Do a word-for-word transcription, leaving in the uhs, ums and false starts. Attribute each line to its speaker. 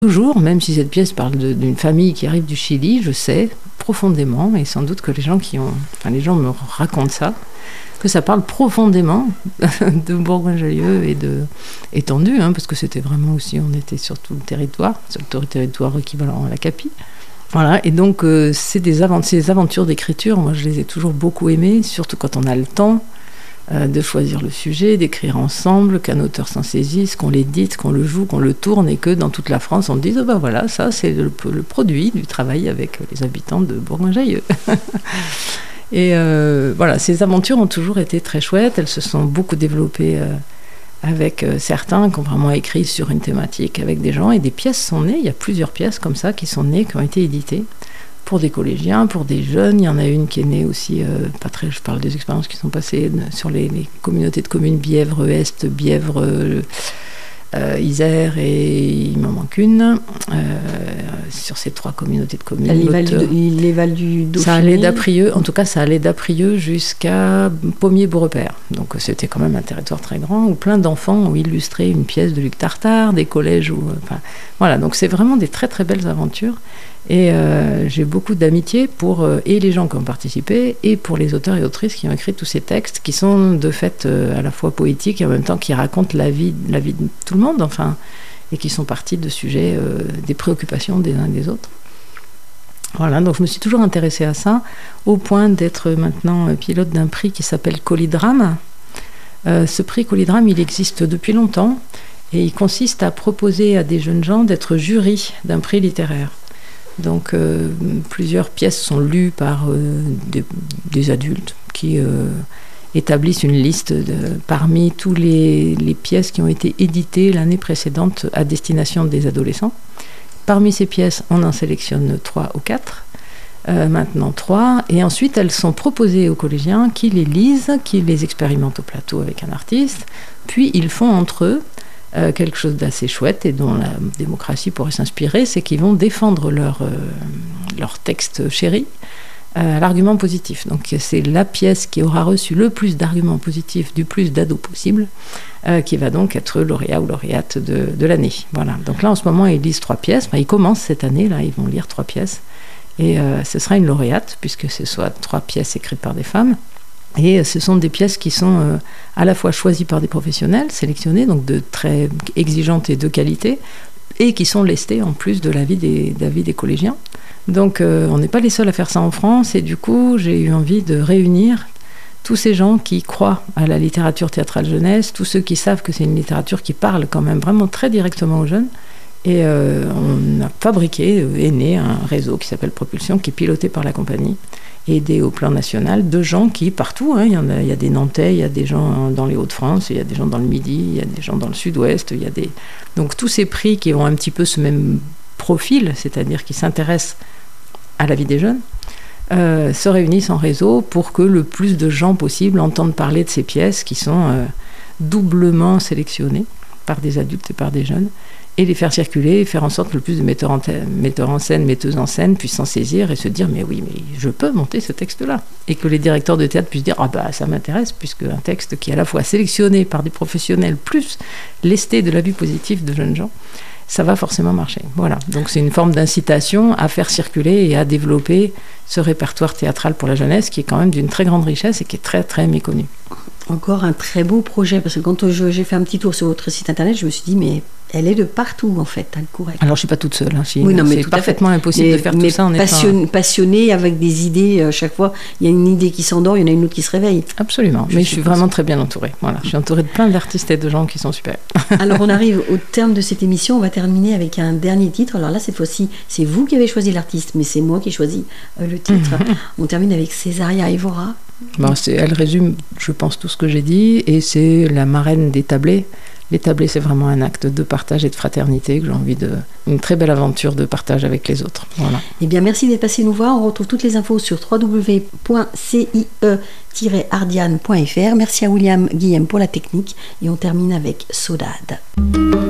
Speaker 1: Toujours, même si cette pièce parle de, d'une famille qui arrive du Chili, je sais profondément, et sans doute que les gens qui ont, enfin les gens me racontent ça, que ça parle profondément de Bourgoin-Jallieu et de étendu, hein, parce que c'était vraiment aussi, on était sur tout le territoire, sur le territoire équivalent à la Capie. Voilà, et donc euh, c'est des aventures, ces aventures d'écriture, moi je les ai toujours beaucoup aimées, surtout quand on a le temps euh, de choisir le sujet, d'écrire ensemble, qu'un auteur s'en saisisse, qu'on l'édite, qu'on le joue, qu'on le tourne, et que dans toute la France on dise oh ben voilà, ça c'est le, le produit du travail avec les habitants de Bourgoin-Jallieu. Et euh, voilà, ces aventures ont toujours été très chouettes, elles se sont beaucoup développées euh, avec euh, certains qui ont vraiment écrit sur une thématique avec des gens, et des pièces sont nées, il y a plusieurs pièces comme ça qui sont nées, qui ont été éditées pour des collégiens, pour des jeunes. Il y en a une qui est née aussi, euh, pas très, je parle des expériences qui sont passées sur les, les communautés de communes Bièvre-Est, Bièvre... Euh, Euh, Isère, et il m'en manque une euh, sur ces trois communautés de communes.
Speaker 2: Les Vals du, les Vals du Dauphiné.
Speaker 1: Ça allait d'Aprieux, en tout cas ça allait d'Aprieux jusqu'à Pommier-Beaurepaire. Donc c'était quand même un territoire très grand où plein d'enfants ont illustré une pièce de Luc Tartare, des collèges où, enfin, voilà, donc c'est vraiment des très très belles aventures. Et euh, j'ai beaucoup d'amitié pour euh, et les gens qui ont participé et pour les auteurs et autrices qui ont écrit tous ces textes qui sont de fait euh, à la fois poétiques et en même temps qui racontent la vie, la vie de tout le monde, enfin, et qui sont partis de sujets, euh, des préoccupations des uns et des autres. Voilà, donc je me suis toujours intéressée à ça, au point d'être maintenant pilote d'un prix qui s'appelle Colidrame. Euh, ce prix Colidrame, il existe depuis longtemps et il consiste à proposer à des jeunes gens d'être jury d'un prix littéraire. Donc euh, plusieurs pièces sont lues par euh, des, des adultes qui euh, établissent une liste de, parmi toutes les, les pièces qui ont été éditées l'année précédente à destination des adolescents. Parmi ces pièces, on en sélectionne trois ou quatre, euh, maintenant trois, et ensuite elles sont proposées aux collégiens qui les lisent, qui les expérimentent au plateau avec un artiste, puis ils font entre eux Euh, quelque chose d'assez chouette et dont la démocratie pourrait s'inspirer, c'est qu'ils vont défendre leur, euh, leur texte chéri euh, à l'argument positif. Donc c'est la pièce qui aura reçu le plus d'arguments positifs du plus d'ados possible euh, qui va donc être lauréat ou lauréate de, de l'année. Voilà. Donc là en ce moment ils lisent trois pièces, enfin, ils commencent cette année, là ils vont lire trois pièces et euh, ce sera une lauréate puisque ce soit trois pièces écrites par des femmes. Et ce sont des pièces qui sont euh, à la fois choisies par des professionnels, sélectionnées, donc de très exigeantes et de qualité, et qui sont lestées en plus de l'avis des, d'avis des collégiens. Donc euh, on n'est pas les seuls à faire ça en France, et du coup j'ai eu envie de réunir tous ces gens qui croient à la littérature théâtrale jeunesse, tous ceux qui savent que c'est une littérature qui parle quand même vraiment très directement aux jeunes. Et euh, on a fabriqué, est né un réseau qui s'appelle Propulsion, qui est piloté par la compagnie, aidé au plan national de gens qui, partout, hein, il y en a, il y a des Nantais, il y a des gens dans les Hauts-de-France, il y a des gens dans le Midi, il y a des gens dans le Sud-Ouest, il y a des... Donc tous ces prix qui ont un petit peu ce même profil, c'est-à-dire qui s'intéressent à la vie des jeunes, euh, se réunissent en réseau pour que le plus de gens possible entendent parler de ces pièces qui sont euh, doublement sélectionnées par des adultes et par des jeunes, et les faire circuler, et faire en sorte que le plus de metteurs en, te- metteurs en scène, metteuses en scène puissent s'en saisir et se dire mais oui, mais je peux monter ce texte-là. Et que les directeurs de théâtre puissent dire ah bah ça m'intéresse, puisque un texte qui est à la fois sélectionné par des professionnels plus lesté de l'avis positif de jeunes gens, ça va forcément marcher. Voilà, donc c'est une forme d'incitation à faire circuler et à développer ce répertoire théâtral pour la jeunesse qui est quand même d'une très grande richesse et qui est très très méconnu.
Speaker 2: Encore un très beau projet, parce que quand je, j'ai fait un petit tour sur votre site internet, je me suis dit, mais elle est de partout en fait, Alcourec.
Speaker 1: Alors je ne suis pas toute seule, hein, si,
Speaker 2: oui, non, mais
Speaker 1: c'est parfaitement impossible
Speaker 2: mais,
Speaker 1: de faire
Speaker 2: mais
Speaker 1: tout ça en
Speaker 2: passionné,
Speaker 1: étant...
Speaker 2: Passionnée avec des idées, à chaque fois, il y a une idée qui s'endort, il y en a une autre qui se réveille.
Speaker 1: Absolument, je mais je suis vraiment très bien entourée. Voilà, je suis entourée de plein d'artistes et de gens qui sont super.
Speaker 2: Alors on arrive au terme de cette émission, on va terminer avec un dernier titre. Alors là, cette fois-ci, c'est vous qui avez choisi l'artiste, mais c'est moi qui ai choisi euh, le titre. On termine avec Césaria Évora.
Speaker 1: Bon, c'est, elle résume, je pense, tout ce que j'ai dit, et c'est la marraine des tablés. Les tablés, c'est vraiment un acte de partage et de fraternité que j'ai envie de... Une très belle aventure de partage avec les autres. Voilà.
Speaker 2: Eh bien, merci d'être passé nous voir. On retrouve toutes les infos sur w w w point c i e tiret ardian point f r. Merci à William Guillem pour la technique. Et on termine avec Saudade.